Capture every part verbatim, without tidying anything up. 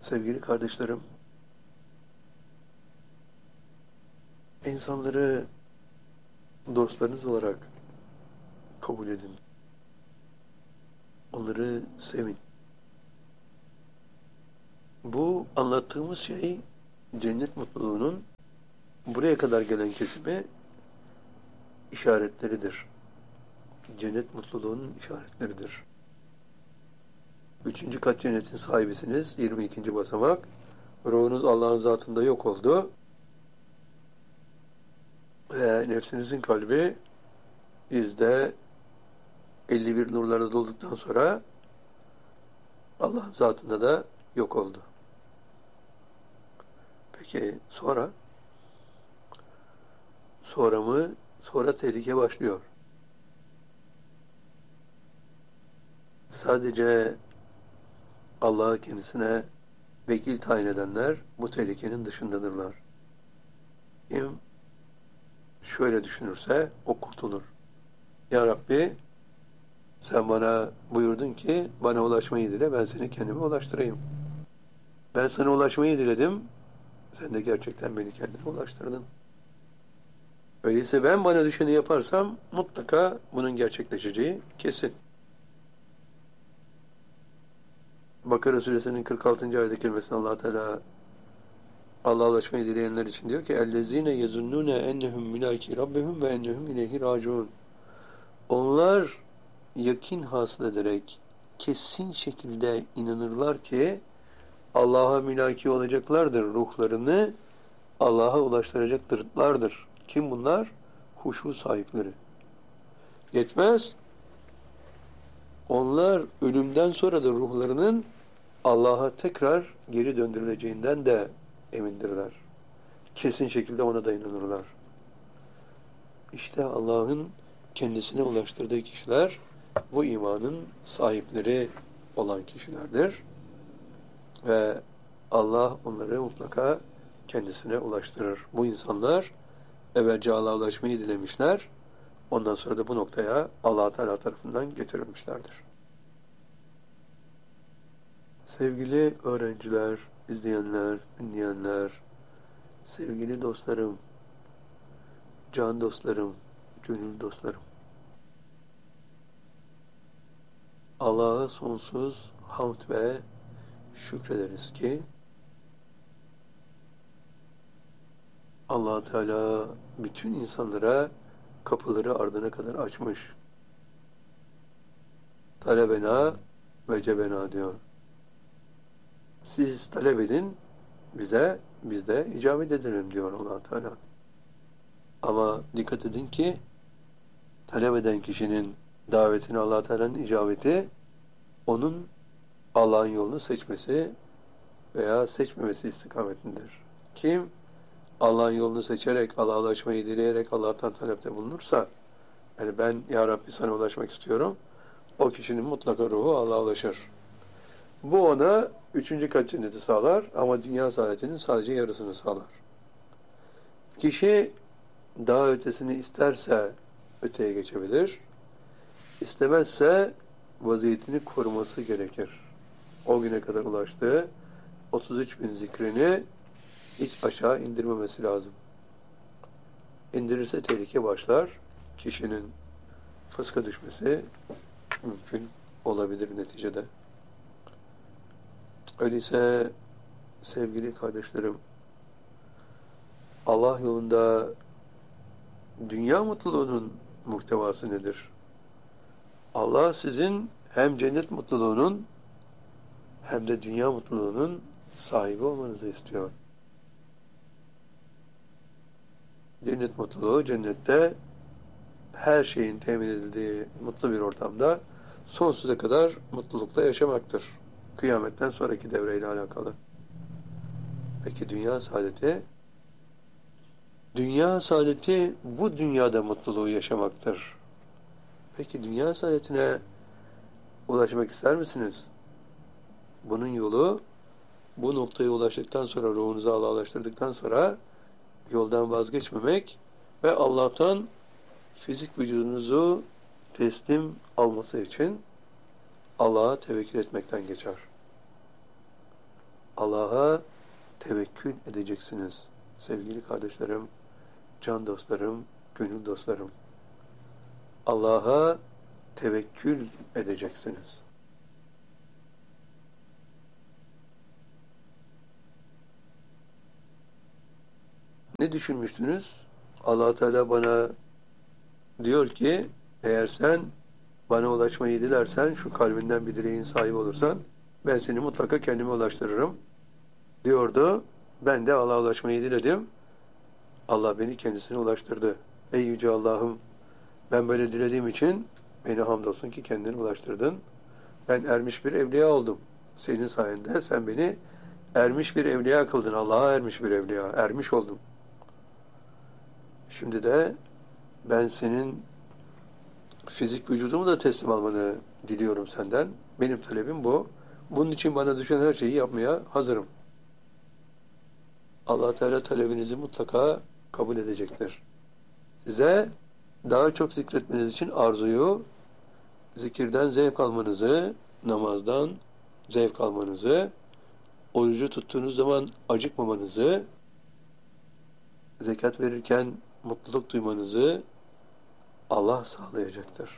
Sevgili kardeşlerim, insanları dostlarınız olarak kabul edin. Onları sevin. Bu anlattığımız şey cennet mutluluğunun buraya kadar gelen kesime işaretleridir. Cennet mutluluğunun işaretleridir. Üçüncü kat cennetin sahibisiniz. yirmi ikinci basamak. Ruhunuz Allah'ın zatında yok oldu. Ve nefsinizin kalbi yüzde elli bir nurlara dolduktan sonra Allah'ın zatında da yok oldu. Peki sonra? Sonra mı? Sonra tehlike başlıyor. Sadece Allah'ı kendisine vekil tayin edenler bu tehlikenin dışındadırlar. Kim şöyle düşünürse o kurtulur. Ya Rabbi, sen bana buyurdun ki bana ulaşmayı dile, ben seni kendime ulaştırayım. Ben sana ulaşmayı diledim, sen de gerçekten beni kendine ulaştırdın. Öyleyse ben bana düşeni yaparsam mutlaka bunun gerçekleşeceği kesin. Bakara suresinin kırk altıncı ayet-i kerimesinde Allah Teala Allah'a ulaşmayı dileyenler için diyor ki اَلَّذ۪ينَ يَزُنُّونَ اَنَّهُمْ مُلَاكِي رَبِّهُمْ وَاَنَّهُمْ اِلَيْهِ رَاجِعُونَ. Onlar yakin hasıl ederek kesin şekilde inanırlar ki Allah'a mülaki olacaklardır, ruhlarını Allah'a ulaştıracaklardır. Kim bunlar? Huşu sahipleri. Yetmez. Onlar ölümden sonra da ruhlarının Allah'a tekrar geri döndürüleceğinden de emindirler. Kesin şekilde ona da inanırlar. İşte Allah'ın kendisine ulaştırdığı kişiler bu imanın sahipleri olan kişilerdir. Ve Allah onları mutlaka kendisine ulaştırır. Bu insanlar evvelce Allah'a ulaşmayı dilemişler. Ondan sonra da bu noktaya Allah Teala tarafından getirilmişlerdir. Sevgili öğrenciler, izleyenler, dinleyenler, sevgili dostlarım, can dostlarım, gönül dostlarım. Allah'a sonsuz hamd ve şükrederiz ki Allah Teala bütün insanlara kapıları ardına kadar açmış. Talebena ve cebena diyor. Siz talep edin, bize, biz de icabet edelim diyor Allah Teala. Ama dikkat edin ki talep eden kişinin davetine Allah Teala'nın icabeti onun Allah'ın yolunu seçmesi veya seçmemesi istikametindedir. Kim Allah'ın yolunu seçerek, Allah'a ulaşmayı dileyerek Allah'tan talepte bulunursa, yani ben Ya Rabbi sana ulaşmak istiyorum, o kişinin mutlaka ruhu Allah'a ulaşır. Bu ona üçüncü kat cenneti sağlar ama dünya saadetinin sadece yarısını sağlar. Kişi daha ötesini isterse öteye geçebilir, istemezse vaziyetini koruması gerekir. O güne kadar ulaştığı otuz üç bin zikrini hiç aşağı indirmemesi lazım. İndirirse tehlike başlar. Kişinin fıska düşmesi mümkün olabilir neticede. Öyleyse sevgili kardeşlerim, Allah yolunda dünya mutluluğunun muhtevası nedir? Allah sizin hem cennet mutluluğunun hem de dünya mutluluğunun sahibi olmanızı istiyor. Cennet mutluluğu, cennette her şeyin temin edildiği mutlu bir ortamda sonsuza kadar mutlulukla yaşamaktır. Kıyametten sonraki devreyle alakalı. Peki dünya saadeti? Dünya saadeti bu dünyada mutluluğu yaşamaktır. Peki dünya saadetine ulaşmak ister misiniz? Bunun yolu, bu noktaya ulaştıktan sonra, ruhunuzu Allah'a ulaştırdıktan sonra yoldan vazgeçmemek ve Allah'tan fizik vücudunuzu teslim alması için Allah'a tevekkül etmekten geçer. Allah'a tevekkül edeceksiniz. Sevgili kardeşlerim, can dostlarım, gönül dostlarım. Allah'a tevekkül edeceksiniz. Ne düşünmüştünüz? Allah Teala bana diyor ki, eğer sen bana ulaşmayı dilersen, şu kalbinden bir dileğin sahibi olursan, ben seni mutlaka kendime ulaştırırım diyordu. Ben de Allah'a ulaşmayı diledim. Allah beni kendisine ulaştırdı. Ey Yüce Allah'ım, ben böyle dilediğim için beni hamdolsun ki kendine ulaştırdın. Ben ermiş bir evliya oldum. Senin sayende sen beni ermiş bir evliya kıldın. Allah'a ermiş bir evliya. Ermiş oldum. Şimdi de ben senin fizik vücudumu da teslim almanı diliyorum senden. Benim talebim bu. Bunun için bana düşen her şeyi yapmaya hazırım. Allah Teala talebinizi mutlaka kabul edecektir. Size daha çok zikretmeniz için arzuyu, zikirden zevk almanızı, namazdan zevk almanızı, orucu tuttuğunuz zaman acıkmamanızı, zekat verirken mutluluk duymanızı Allah sağlayacaktır.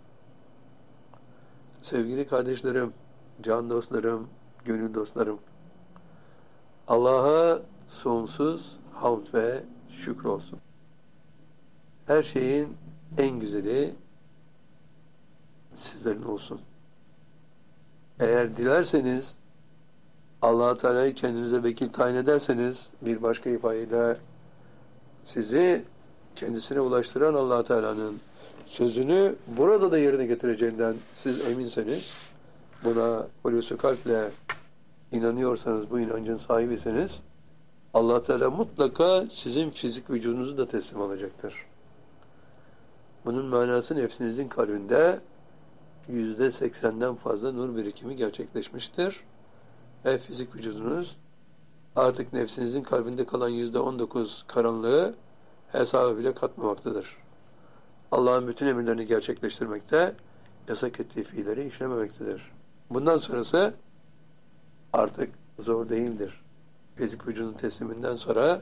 Sevgili kardeşlerim, can dostlarım, gönül dostlarım, Allah'a sonsuz hamd ve şükür olsun. Her şeyin en güzeli sizlerin olsun. Eğer dilerseniz, Allah-u Teala'yı kendinize vekil tayin ederseniz, bir başka ifadeyle sizi kendisine ulaştıran Allah-u Teala'nın sözünü burada da yerine getireceğinden siz eminseniz, buna hulusu kalple inanıyorsanız, bu inancın sahibiseniz, Allah Teala mutlaka sizin fizik vücudunuzu da teslim alacaktır. Bunun manası nefsinizin kalbinde yüzde seksenden fazla nur birikimi gerçekleşmiştir. Ve fizik vücudunuz artık nefsinizin kalbinde kalan yüzde on dokuz karanlığı hesaba bile katmamaktadır. Allah'ın bütün emirlerini gerçekleştirmekte, yasak ettiği fiilleri işlememektedir. Bundan sonrası artık zor değildir. Fizik vücudun tesliminden sonra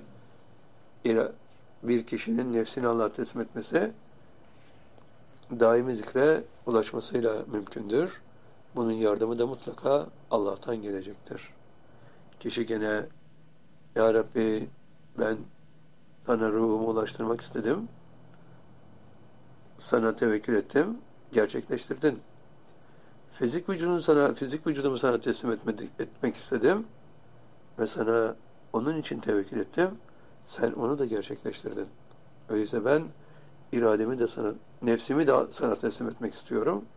bir kişinin nefsini Allah'a teslim etmesi daimi zikre ulaşmasıyla mümkündür. Bunun yardımı da mutlaka Allah'tan gelecektir. Kişi gene, Ya Rabbi, ben sana ruhumu ulaştırmak istedim. Sana tevekkül ettim. Gerçekleştirdin. Fizik vücudunu sana, fizik vücudumu sana teslim etmedik, etmek istedim. Ve sana onun için tevekkül ettim. Sen onu da gerçekleştirdin. Öyleyse ben irademi de sana, nefsimi de sana teslim etmek istiyorum.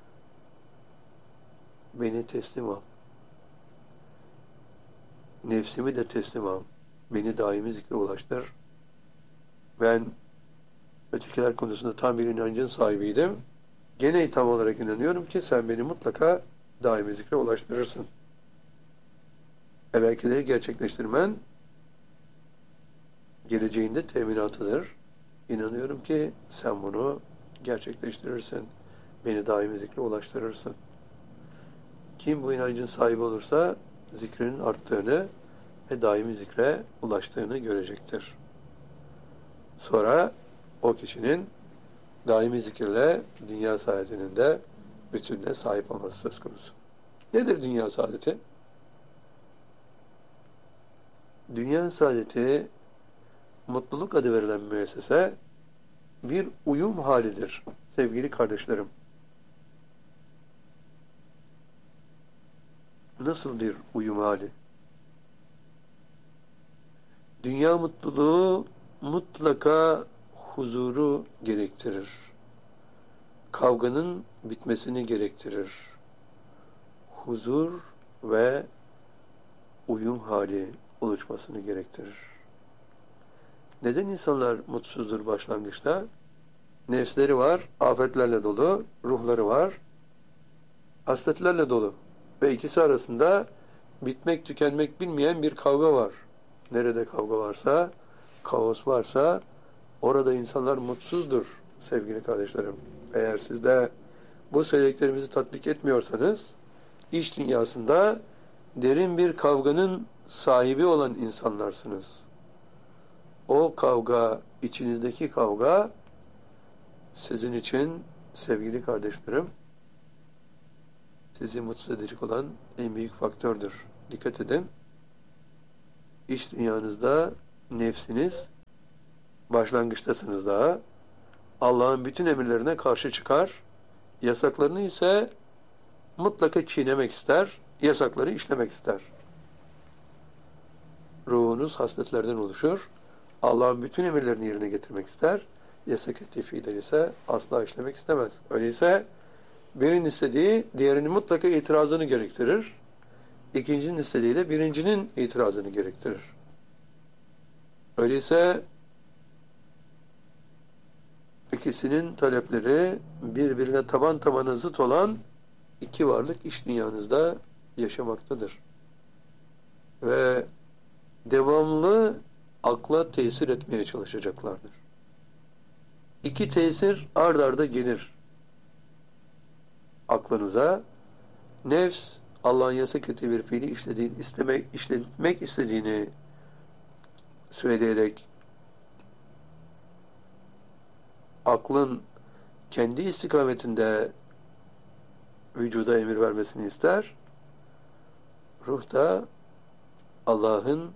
Beni teslim al. Nefsimi de teslim al. Beni daimi zikre ulaştır. Ben ötekiler konusunda tam bir inancın sahibiydim. Gene tam olarak inanıyorum ki sen beni mutlaka daimi zikre ulaştırırsın. Evvelkileri gerçekleştirmen geleceğinde teminatıdır. İnanıyorum ki sen bunu gerçekleştirirsin. Beni daimi zikre ulaştırırsın. Kim bu inancın sahibi olursa zikrinin arttığını ve daimi zikre ulaştığını görecektir. Sonra o kişinin daimi zikirle dünya saadetinin de bütününe sahip olması söz konusu. Nedir dünya saadeti? Dünya saadeti, mutluluk adı verilen müessese bir uyum halidir sevgili kardeşlerim. Nasıl bir uyum hali? Dünya mutluluğu mutlaka huzuru gerektirir. Kavganın bitmesini gerektirir. Huzur ve uyum hali oluşmasını gerektirir. Neden insanlar mutsuzdur başlangıçta? Nefsleri var, afetlerle dolu, ruhları var, hasletlerle dolu. Ve ikisi arasında bitmek tükenmek bilmeyen bir kavga var. Nerede kavga varsa, kaos varsa orada insanlar mutsuzdur sevgili kardeşlerim. Eğer siz de bu söylediklerimizi tatbik etmiyorsanız iş dünyasında derin bir kavganın sahibi olan insanlarsınız. O kavga, içinizdeki kavga sizin için sevgili kardeşlerim, sizi mutsuz edecek olan en büyük faktördür. Dikkat edin. İç dünyanızda nefsiniz, başlangıçtasınız daha. Allah'ın bütün emirlerine karşı çıkar, yasaklarını ise mutlaka çiğnemek ister, yasakları işlemek ister. Ruhunuz hasletlerden oluşur. Allah'ın bütün emirlerini yerine getirmek ister. Yasak ettiği fiiller ise asla işlemek istemez. Öyleyse birinin istediği diğerinin mutlaka itirazını gerektirir. İkincinin istediği de birincinin itirazını gerektirir. Öyleyse ikisinin talepleri birbirine taban tabana zıt olan iki varlık iç dünyanızda yaşamaktadır. Ve devamlı akla tesir etmeye çalışacaklardır. İki tesir ard arda gelir aklınıza. Nefs, Allah'ın yasak ettiği bir fiili işlediğini, istemek, işletmek istediğini söyleyerek aklın kendi istikametinde vücuda emir vermesini ister. Ruh da Allah'ın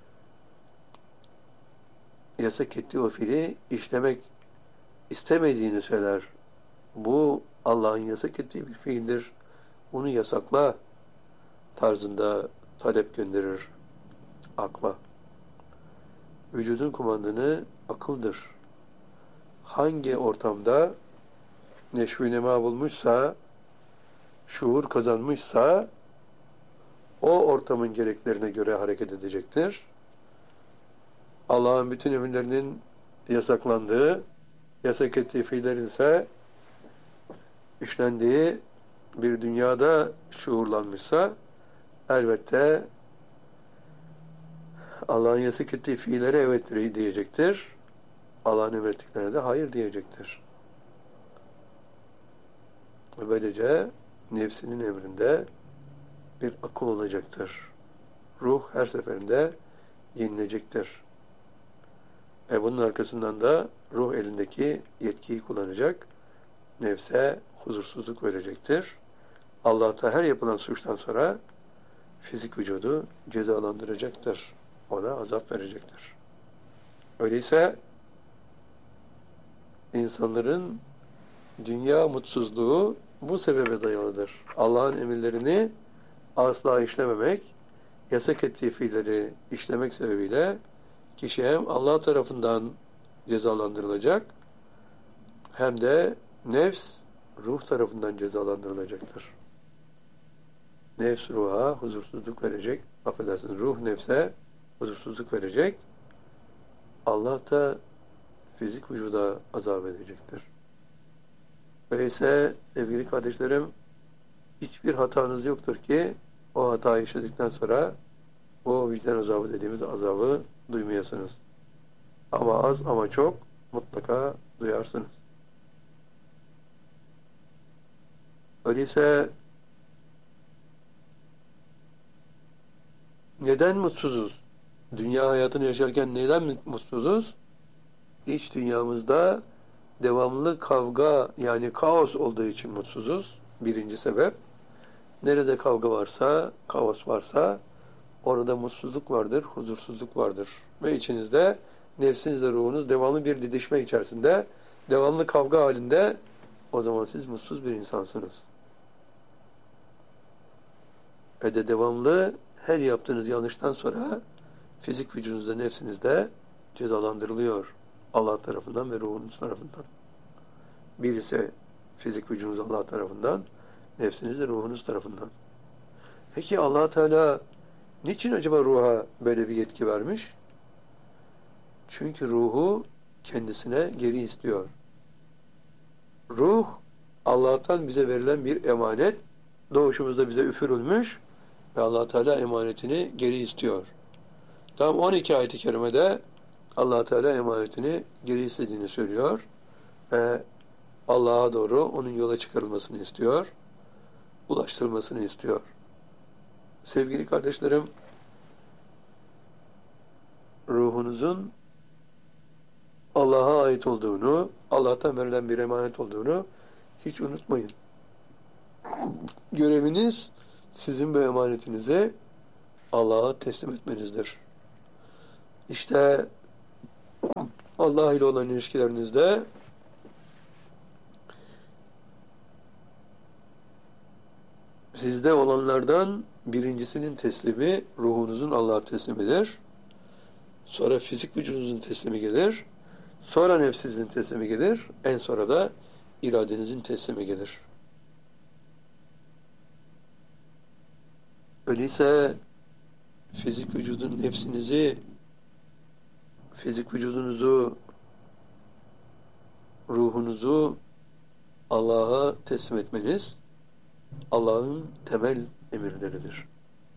yasak ettiği o fiili işlemek istemediğini söyler. Bu Allah'ın yasak ettiği bir fiildir. Bunu yasakla tarzında talep gönderir akla. Vücudun kumandanı akıldır. Hangi ortamda neşv-i nema bulmuşsa, şuur kazanmışsa, o ortamın gereklerine göre hareket edecektir. Allah'ın bütün emirlerinin yasaklandığı, yasak ettiği fiillerin ise işlendiği bir dünyada şuurlanmışsa, elbette Allah'ın yasak ettiği fiillere evet diyecektir. Allah'ın emrettiklerine de hayır diyecektir. Böylece nefsinin emrinde bir akıl olacaktır. Ruh her seferinde yenilecektir. E bunun arkasından da ruh elindeki yetkiyi kullanacak, nefse huzursuzluk verecektir. Allah da her yapılan suçtan sonra fizik vücudu cezalandıracaktır. Ona azap verecektir. Öyleyse insanların dünya mutsuzluğu bu sebebe dayalıdır. Allah'ın emirlerini asla işlememek, yasak ettiği fiilleri işlemek sebebiyle kişi hem Allah tarafından cezalandırılacak hem de nefs ruh tarafından cezalandırılacaktır. Nefs ruha huzursuzluk verecek, affedersiniz ruh nefse huzursuzluk verecek, Allah da fizik vücuda azap edecektir. Öyleyse sevgili kardeşlerim, hiçbir hatanız yoktur ki o hatayı işledikten sonra o vicdan azabı dediğimiz azabı duymayasınız. Ama az ama çok mutlaka duyarsınız. Öyleyse neden mutsuzuz? Dünya hayatını yaşarken neden mutsuzuz? İç dünyamızda devamlı kavga yani kaos olduğu için mutsuzuz. Birinci sebep. Nerede kavga varsa, kaos varsa orada mutsuzluk vardır, huzursuzluk vardır. Ve içinizde nefsinizle ruhunuz devamlı bir didişme içerisinde, devamlı kavga halinde, o zaman siz mutsuz bir insansınız. Ve de devamlı her yaptığınız yanlıştan sonra fizik vücudunuzda, nefsinizde cezalandırılıyor Allah tarafından ve ruhunuz tarafından. Birisi fizik vücudunuz Allah tarafından, nefsiniz de ruhunuz tarafından. Peki Allah Teala niçin acaba ruha böyle bir yetki vermiş? Çünkü ruhu kendisine geri istiyor. Ruh Allah'tan bize verilen bir emanet, doğuşumuzda bize üfürülmüş ve Allah Teala emanetini geri istiyor. Tam on iki ayet-i kerimede Allah Teala emanetini geri istediğini söylüyor ve Allah'a doğru onun yola çıkarılmasını istiyor, ulaştırılmasını istiyor. Sevgili kardeşlerim, ruhunuzun Allah'a ait olduğunu, Allah'tan verilen bir emanet olduğunu hiç unutmayın. Göreviniz sizin bu emanetinizi Allah'a teslim etmenizdir. İşte Allah ile olan ilişkilerinizde sizde olanlardan birincisinin teslimi ruhunuzun Allah'a teslimidir. Sonra fizik vücudunuzun teslimi gelir. Sonra nefsinizin teslimi gelir. En sonra da iradenizin teslimi gelir. Öyleyse fizik vücudun nefsinizi, fizik vücudunuzu, ruhunuzu Allah'a teslim etmeniz Allah'ın temel emirleridir.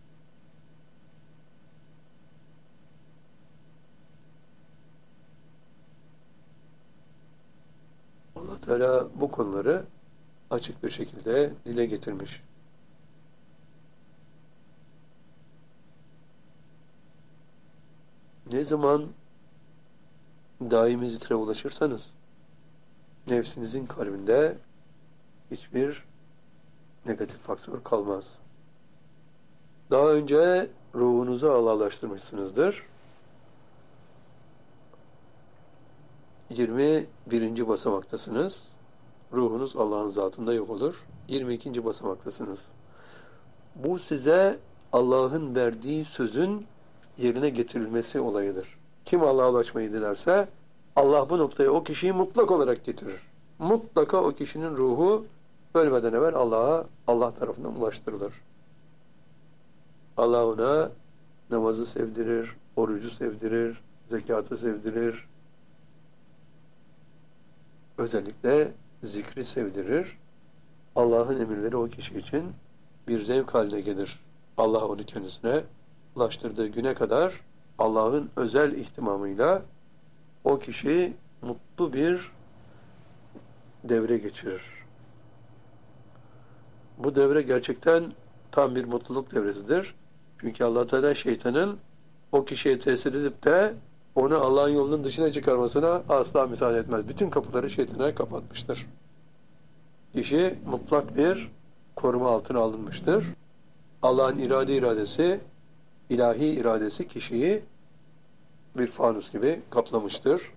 Allah Teala bu konuları açık bir şekilde dile getirmiş. Ne zaman daimi zikre ulaşırsanız nefsinizin kalbinde hiçbir negatif faktör kalmaz. Daha önce ruhunuzu Allah'laştırmışsınızdır. yirmi birinci basamaktasınız. Ruhunuz Allah'ın zatında yok olur. yirmi ikinci basamaktasınız. Bu size Allah'ın verdiği sözün yerine getirilmesi olayıdır. Kim Allah'a ulaşmayı dilerse Allah bu noktaya o kişiyi mutlak olarak getirir. Mutlaka o kişinin ruhu ölmeden evvel Allah'a, Allah tarafından ulaştırılır. Allah ona namazı sevdirir, orucu sevdirir, zekatı sevdirir. Özellikle zikri sevdirir. Allah'ın emirleri o kişi için bir zevk haline gelir. Allah onu kendisine ulaştırdığı güne kadar Allah'ın özel ihtimamıyla o kişi mutlu bir devre geçirir. Bu devre gerçekten tam bir mutluluk devresidir. Çünkü Allah Teala şeytanın o kişiye tesir edip de onu Allah'ın yolunun dışına çıkarmasına asla müsaade etmez. Bütün kapıları şeytana kapatmıştır. Kişi mutlak bir koruma altına alınmıştır. Allah'ın irade iradesi, ilahi iradesi kişiyi bir fanus gibi kaplamıştır.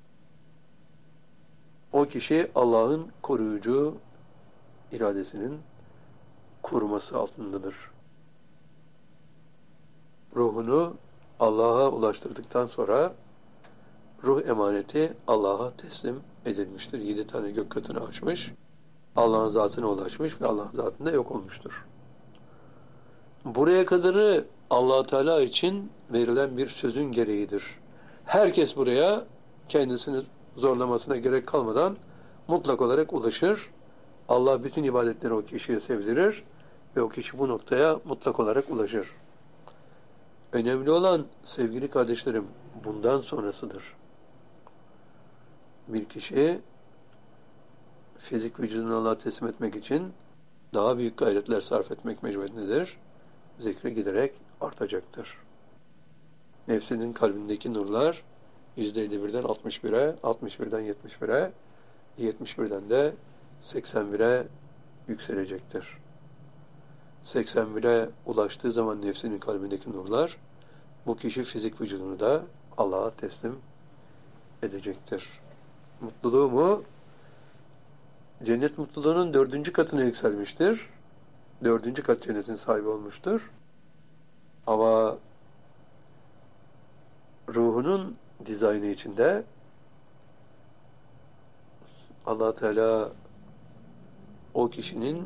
O kişi Allah'ın koruyucu iradesinin koruması altındadır. Ruhunu Allah'a ulaştırdıktan sonra ruh emaneti Allah'a teslim edilmiştir. Yedi tane gök katını aşmış, Allah'ın zatına ulaşmış ve Allah'ın zatında yok olmuştur. Buraya kadarı Allah Teala için verilen bir sözün gereğidir. Herkes buraya kendisini zorlamasına gerek kalmadan mutlak olarak ulaşır. Allah bütün ibadetleri o kişiye sevdirir ve o kişi bu noktaya mutlak olarak ulaşır. Önemli olan sevgili kardeşlerim bundan sonrasıdır. Bir kişi fizik vücudunu Allah'a teslim etmek için daha büyük gayretler sarf etmek mecburiyetindedir. Zikri giderek artacaktır. Nefsinin kalbindeki nurlar yüzde elli birden altmış bire, altmış birden yetmiş bire, yetmiş birden de seksen bire yükselecektir. seksen bire ulaştığı zaman nefsinin kalbindeki nurlar bu kişi fizik vücudunu da Allah'a teslim edecektir. Mutluluğu mu? Cennet mutluluğunun dördüncü katına yükselmiştir. Dördüncü kat cennetin sahibi olmuştur. Ama ruhunun dizaynı içinde Allah Teala o kişinin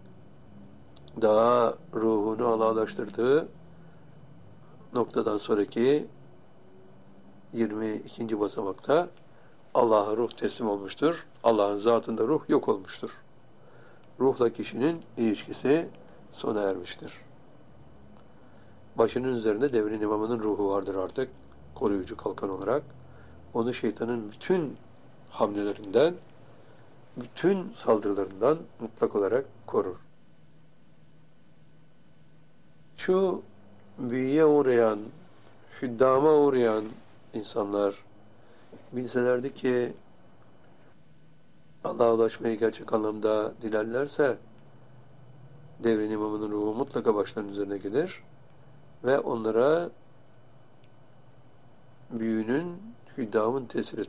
daha ruhunu Allah'laştırdığı noktadan sonraki yirmi ikinci basamakta Allah'a ruh teslim olmuştur. Allah'ın zatında ruh yok olmuştur. Ruhla kişinin ilişkisi sona ermiştir. Başının üzerinde devrin imamının ruhu vardır artık. Koruyucu kalkan olarak. Onu şeytanın bütün hamlelerinden, bütün saldırılarından mutlak olarak korur. Şu büyüye uğrayan, hüddama uğrayan insanlar bilselerdi ki Allah'a ulaşmayı gerçek anlamda dilerlerse devrin imamının ruhu mutlaka başlarının üzerine gelir ve onlara büyünün, hüddamın tesiri